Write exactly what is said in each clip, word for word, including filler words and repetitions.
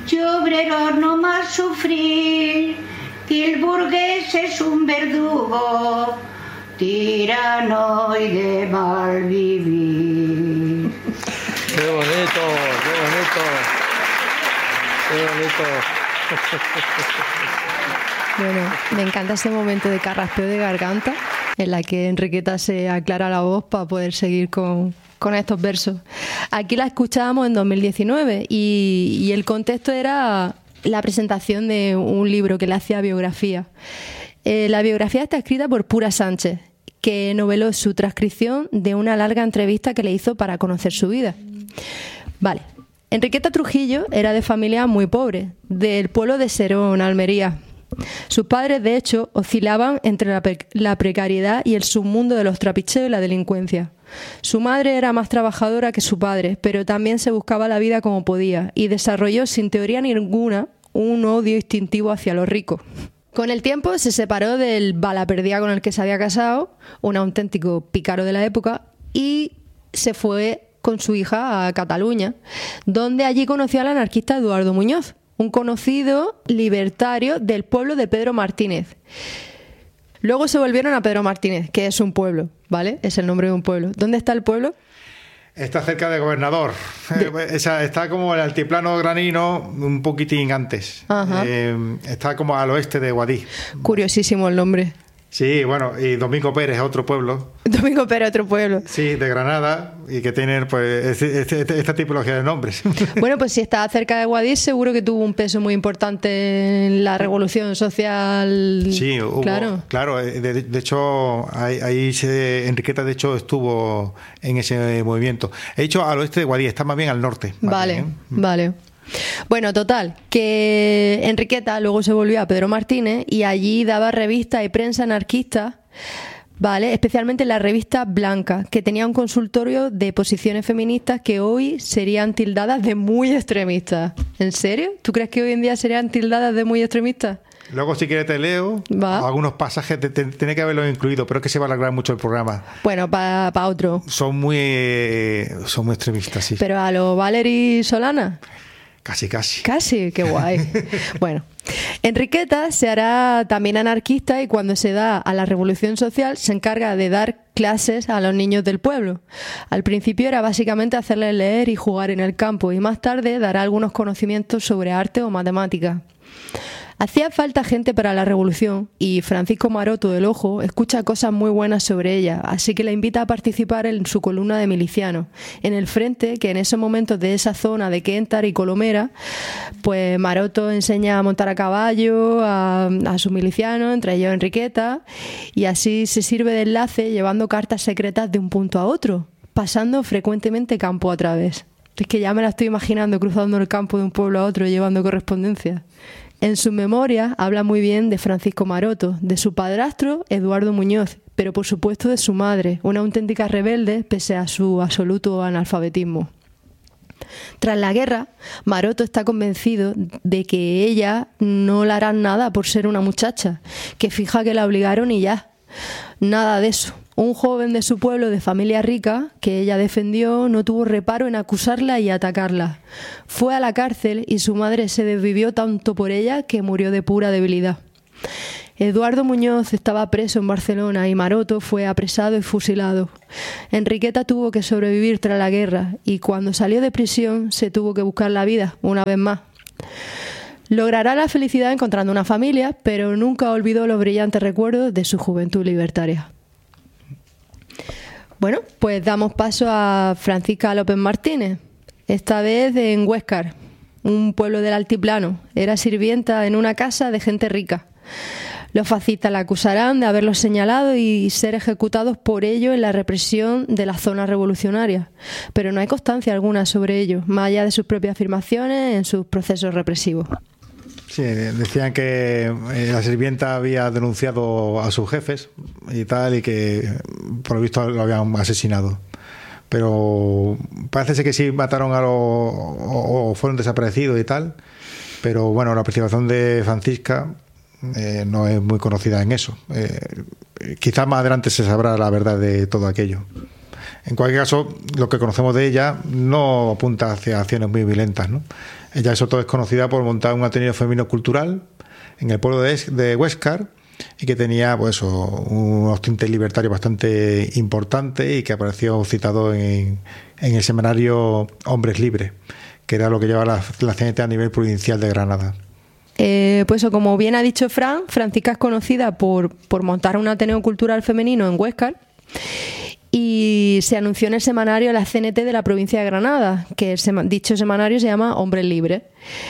y obreros no más sufrir, que el burgués es un verdugo, tirano y de mal vivir. ¡Qué bonito! ¡Qué bonito! ¡Qué bonito! Bueno, me encanta ese momento de carraspeo de garganta en la que Enriqueta se aclara la voz para poder seguir con, con estos versos. Aquí la escuchábamos en dos mil diecinueve y, y el contexto era la presentación de un libro que le hacía biografía. Eh, la biografía está escrita por Pura Sánchez, que noveló su transcripción de una larga entrevista que le hizo para conocer su vida. Vale. Enriqueta Trujillo era de familia muy pobre, del pueblo de Serón, Almería. Sus padres, de hecho, oscilaban entre la, pre- la precariedad y el submundo de los trapicheos y la delincuencia. Su madre era más trabajadora que su padre, pero también se buscaba la vida como podía y desarrolló sin teoría ninguna un odio instintivo hacia los ricos. Con el tiempo se separó del balaperdía con el que se había casado, un auténtico pícaro de la época, y se fue con su hija a Cataluña, donde allí conoció al anarquista Eduardo Muñoz, un conocido libertario del pueblo de Pedro Martínez. Luego se volvieron a Pedro Martínez, que es un pueblo, ¿vale? Es el nombre de un pueblo. ¿Dónde está el pueblo? Está cerca de Gobernador. De... Esa, está como el altiplano granino, un poquitín antes. Eh, está como al oeste de Guadix. Curiosísimo el nombre. Sí, bueno, y Domingo Pérez, otro pueblo. Domingo Pérez, otro pueblo. Sí, de Granada, y que tienen pues este, este, esta tipología de nombres. Bueno, pues si está cerca de Guadix, seguro que tuvo un peso muy importante en la revolución social. Sí, hubo, claro. Claro, de, de hecho, ahí, ahí se, Enriqueta, de hecho, estuvo en ese movimiento. He dicho al oeste de Guadix, está más bien al norte. Vale, bien, ¿eh? vale. Bueno, total, que Enriqueta luego se volvió a Pedro Martínez y allí daba revistas y prensa anarquista, ¿vale? Especialmente la revista Blanca, que tenía un consultorio de posiciones feministas que hoy serían tildadas de muy extremistas. ¿En serio? ¿Tú crees que hoy en día serían tildadas de muy extremistas? Luego, si quieres, te leo Va. algunos pasajes. Te, te, tiene que haberlo incluido, pero es que se va a alargar mucho el programa. Bueno, para pa otro. Son muy, eh, son muy extremistas, sí. ¿Pero a lo Valery Solana? Casi, casi. Casi, qué guay. Bueno, Enriqueta se hará también anarquista y cuando se da a la revolución social se encarga de dar clases a los niños del pueblo. Al principio era básicamente hacerles leer y jugar en el campo y más tarde dará algunos conocimientos sobre arte o matemáticas. Hacía falta gente para la revolución y Francisco Maroto del Ojo escucha cosas muy buenas sobre ella, así que la invita a participar en su columna de milicianos. En el frente, que en esos momentos de esa zona de Quéntar y Colomera, pues Maroto enseña a montar a caballo a, a sus milicianos, entre ellos Enriqueta, y así se sirve de enlace llevando cartas secretas de un punto a otro, pasando frecuentemente campo a través. Es que ya me la estoy imaginando cruzando el campo de un pueblo a otro llevando correspondencia. En sus memorias habla muy bien de Francisco Maroto, de su padrastro Eduardo Muñoz, pero por supuesto de su madre, una auténtica rebelde pese a su absoluto analfabetismo. Tras la guerra, Maroto está convencido de que ella no le harán nada por ser una muchacha, que fija que la obligaron y ya. Nada de eso. Un joven de su pueblo de familia rica, que ella defendió, no tuvo reparo en acusarla y atacarla. Fue a la cárcel y su madre se desvivió tanto por ella que murió de pura debilidad. Eduardo Muñoz estaba preso en Barcelona y Maroto fue apresado y fusilado. Enriqueta tuvo que sobrevivir tras la guerra y cuando salió de prisión se tuvo que buscar la vida una vez más. Logrará la felicidad encontrando una familia, pero nunca olvidó los brillantes recuerdos de su juventud libertaria. Bueno, pues damos paso a Francisca López Martínez, esta vez en Huéscar, un pueblo del altiplano. Era sirvienta en una casa de gente rica. Los fascistas la acusarán de haberlos señalado y ser ejecutados por ello en la represión de las zonas revolucionarias, pero no hay constancia alguna sobre ello, más allá de sus propias afirmaciones en sus procesos represivos. Sí, decían que la sirvienta había denunciado a sus jefes y tal, y que por lo visto lo habían asesinado. Pero parece ser que sí mataron a los... o fueron desaparecidos y tal. Pero bueno, la participación de Francisca eh, no es muy conocida en eso. Eh, quizás más adelante se sabrá la verdad de todo aquello. En cualquier caso, lo que conocemos de ella no apunta hacia acciones muy violentas, ¿no? Ella, sobre todo, es conocida por montar un ateneo femenino cultural en el pueblo de, de Huéscar, y que tenía pues unos tintes libertarios bastante importantes y que apareció citado en, en el semanario Hombres Libres, que era lo que llevaba la, la C N T a nivel provincial de Granada. Eh, pues como bien ha dicho Fran, Francisca es conocida por, por montar un ateneo cultural femenino en Huéscar, y se anunció en el semanario la C N T de la provincia de Granada, que el sema, dicho semanario se llama Hombres Libres.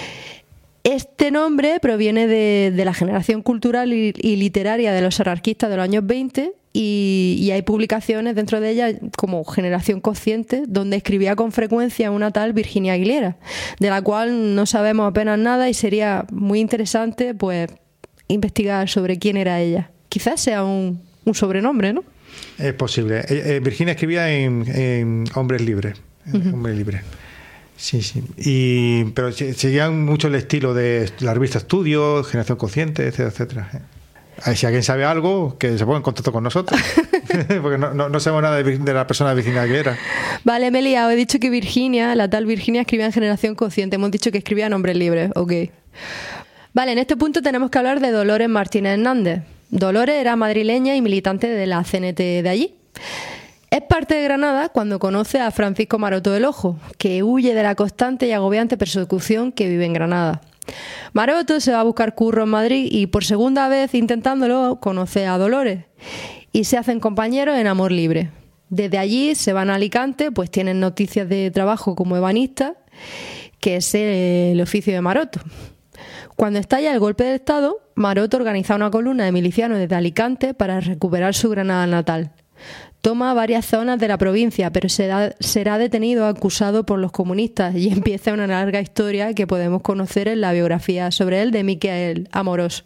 Este nombre proviene de, de la generación cultural y, y literaria de los anarquistas de los años veinte, y, y hay publicaciones dentro de ella como Generación Consciente, donde escribía con frecuencia una tal Virginia Aguilera, de la cual no sabemos apenas nada, y sería muy interesante pues investigar sobre quién era ella. Quizás sea un, un sobrenombre, ¿no? Es posible. Eh, eh, Virginia escribía en, en Hombres Libres. Uh-huh. Hombres Libres. Sí, sí. Y, pero seguían mucho el estilo de la revista Estudios, Generación Consciente, etcétera, etcétera. Ahí, si alguien sabe algo, que se ponga en contacto con nosotros. Porque no, no, no sabemos nada de, de la persona de Virginia Aguilera. Vale, Melia, os he dicho que Virginia, la tal Virginia, escribía en Generación Consciente. Hemos dicho que escribía en Hombres Libres. Ok. Vale, en este punto tenemos que hablar de Dolores Martínez Hernández. Dolores era madrileña y militante de la C N T de allí. Es parte de Granada cuando conoce a Francisco Maroto del Ojo, que huye de la constante y agobiante persecución que vive en Granada. Maroto se va a buscar curro en Madrid y por segunda vez intentándolo conoce a Dolores y se hacen compañeros en amor libre. Desde allí se van a Alicante, pues tienen noticias de trabajo como ebanista, que es el oficio de Maroto. Cuando estalla el golpe de Estado, Maroto organiza una columna de milicianos desde Alicante para recuperar su Granada natal. Toma varias zonas de la provincia, pero será, será detenido acusado por los comunistas y empieza una larga historia que podemos conocer en la biografía sobre él de Miquel Amorós.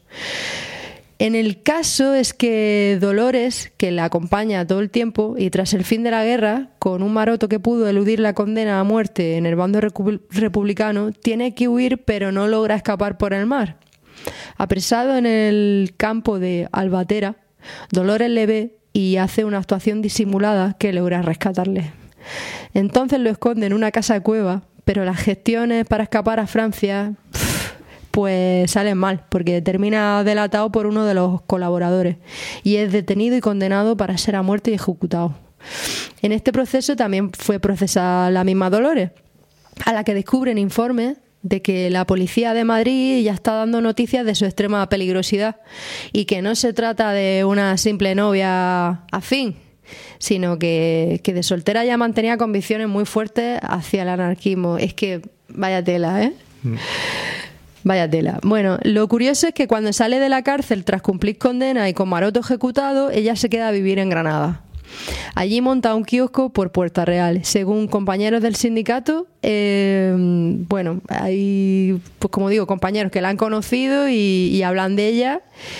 En el caso es que Dolores, que la acompaña todo el tiempo, y tras el fin de la guerra, con un Maroto que pudo eludir la condena a muerte en el bando recu- republicano, tiene que huir pero no logra escapar por el mar. Apresado en el campo de Albatera, Dolores le ve y hace una actuación disimulada que logra rescatarle. Entonces lo esconde en una casa cueva, pero las gestiones para escapar a Francia pff, pues salen mal, porque termina delatado por uno de los colaboradores y es detenido y condenado para ser a muerte y ejecutado. En este proceso también fue procesada la misma Dolores, a la que descubren informes de que la policía de Madrid ya está dando noticias de su extrema peligrosidad y que no se trata de una simple novia afín, sino que, que de soltera ya mantenía convicciones muy fuertes hacia el anarquismo. Es que vaya tela, ¿eh? Mm. Vaya tela. Bueno, lo curioso es que cuando sale de la cárcel tras cumplir condena y con Maroto ejecutado, ella se queda a vivir en Granada. Allí monta un kiosco por Puerta Real. Según compañeros del sindicato, eh, bueno, hay, pues como digo, compañeros que la han conocido y, y hablan de ella.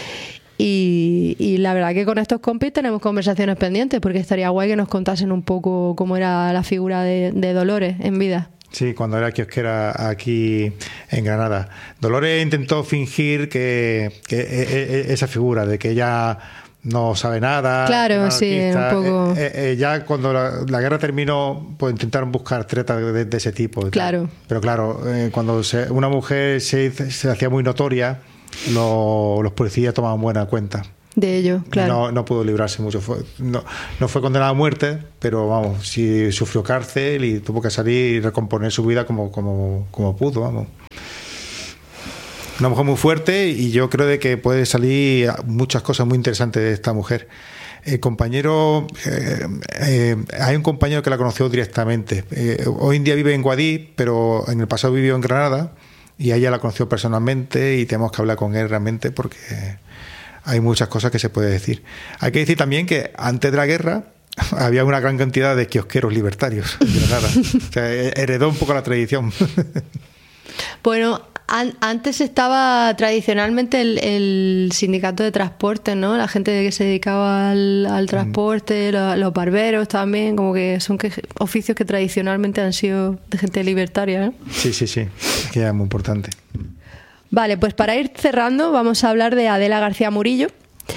Y, y la verdad que con estos compis tenemos conversaciones pendientes, porque estaría guay que nos contasen un poco cómo era la figura de, de Dolores en vida. Sí, cuando era kiosquera aquí en Granada. Dolores intentó fingir que, que esa figura de que ella no sabe nada. Claro, sí, un poco. Eh, eh, ya cuando la, la guerra terminó, pues intentaron buscar tretas de, de ese tipo. Claro. Pero claro, eh, cuando se, una mujer se, se hacía muy notoria, lo, los policías tomaban buena cuenta de ello, claro. No, no pudo librarse mucho. Fue, no, no fue condenada a muerte, pero vamos, sí sufrió cárcel y tuvo que salir y recomponer su vida como, como, como pudo, vamos. Una mujer muy fuerte y yo creo de que puede salir muchas cosas muy interesantes de esta mujer. El compañero, eh, eh, hay un compañero que la conoció directamente. Eh, hoy en día vive en Guadix, pero en el pasado vivió en Granada y a ella la conoció personalmente y tenemos que hablar con él realmente porque hay muchas cosas que se puede decir. Hay que decir también que antes de la guerra había una gran cantidad de kiosqueros libertarios en Granada. O sea, heredó un poco la tradición. Bueno, an- antes estaba tradicionalmente el, el sindicato de transporte, ¿no? La gente que se dedicaba al, al transporte, mm. los, los barberos también, como que son que, oficios que tradicionalmente han sido de gente libertaria, ¿no? Sí, sí, sí, que es muy importante. Vale, pues para ir cerrando vamos a hablar de Adela García Murillo.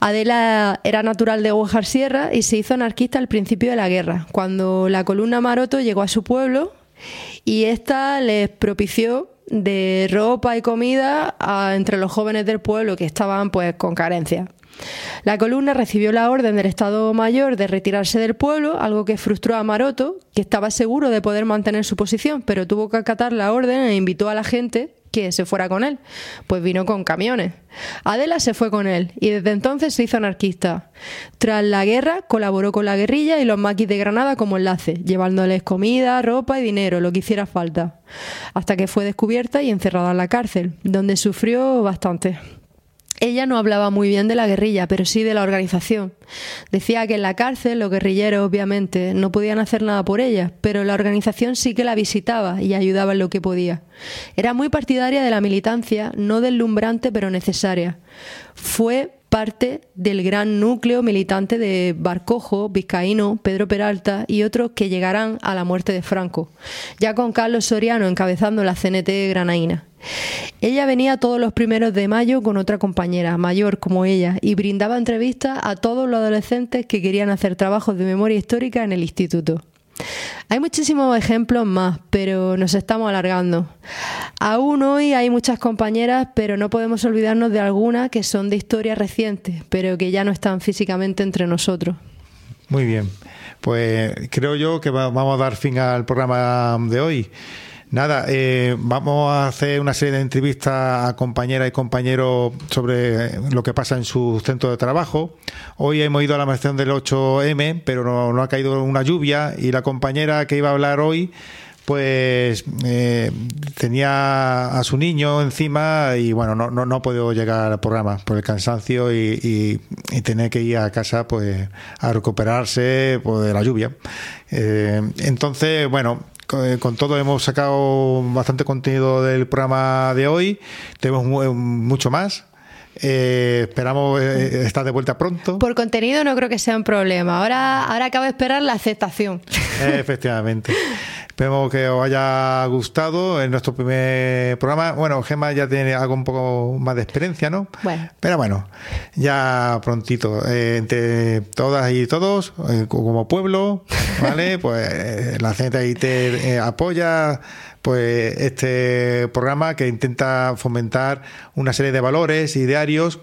Adela era natural de Guajar Sierra y se hizo anarquista al principio de la guerra, cuando la columna Maroto llegó a su pueblo y esta les propició de ropa y comida a, entre los jóvenes del pueblo que estaban pues con carencias. La columna recibió la orden del Estado Mayor de retirarse del pueblo, algo que frustró a Maroto, que estaba seguro de poder mantener su posición, pero tuvo que acatar la orden e invitó a la gente que se fuera con él. Pues vino con camiones. Adela se fue con él y desde entonces se hizo anarquista. Tras la guerra colaboró con la guerrilla y los maquis de Granada como enlace, llevándoles comida, ropa y dinero, lo que hiciera falta, hasta que fue descubierta y encerrada en la cárcel, donde sufrió bastante. Ella no hablaba muy bien de la guerrilla, pero sí de la organización. Decía que en la cárcel los guerrilleros, obviamente, no podían hacer nada por ella, pero la organización sí que la visitaba y ayudaba en lo que podía. Era muy partidaria de la militancia, no deslumbrante, pero necesaria. Fue parte del gran núcleo militante de Barcojo, Vizcaíno, Pedro Peralta y otros que llegarán a la muerte de Franco, ya con Carlos Soriano encabezando la C N T granaína. Ella venía todos los primeros de mayo con otra compañera, mayor como ella, y brindaba entrevistas a todos los adolescentes que querían hacer trabajos de memoria histórica en el instituto. Hay muchísimos ejemplos más, pero nos estamos alargando. Aún hoy hay muchas compañeras, pero no podemos olvidarnos de algunas que son de historia reciente, pero que ya no están físicamente entre nosotros. Muy bien, pues creo yo que vamos a dar fin al programa de hoy. Nada, eh, vamos a hacer una serie de entrevistas a compañeras y compañeros sobre lo que pasa en su centro de trabajo. Hoy hemos ido a la manifestación del ocho eme, pero no, no ha caído una lluvia y la compañera que iba a hablar hoy pues eh, tenía a su niño encima y bueno, no, no, no ha podido llegar al programa por el cansancio y, y, y tener que ir a casa pues a recuperarse pues, de la lluvia. Eh, entonces, bueno, con todo hemos sacado bastante contenido del programa de hoy. Tenemos mucho más. Eh, esperamos eh, estar de vuelta pronto. Por contenido no creo que sea un problema. Ahora, ahora acabo de esperar la aceptación. Eh, efectivamente. Esperemos que os haya gustado en nuestro primer programa. Bueno, Gemma ya tiene algo un poco más de experiencia, ¿no? Bueno. Pero bueno, ya prontito. Eh, entre todas y todos, eh, como pueblo, ¿vale? Pues eh, la C N T I T eh, apoya pues este programa que intenta fomentar una serie de valores idearios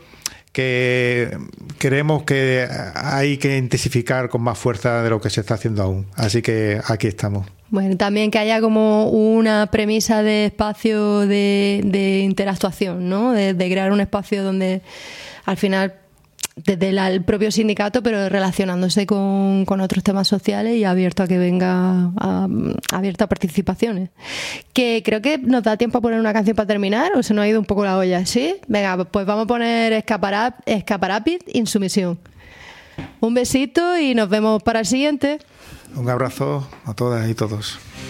que creemos que hay que intensificar con más fuerza de lo que se está haciendo aún. Así que aquí estamos. Bueno, también que haya como una premisa de espacio de, de interactuación, ¿no? De, de crear un espacio donde al final desde la, el propio sindicato, pero relacionándose con, con otros temas sociales y abierto a que venga a, abierto a participaciones. Que creo que nos da tiempo a poner una canción para terminar, o se nos ha ido un poco la olla, ¿sí? Venga, pues vamos a poner Escapará, Escaparapit, Insumisión. Un besito y nos vemos para el siguiente. Un abrazo a todas y todos.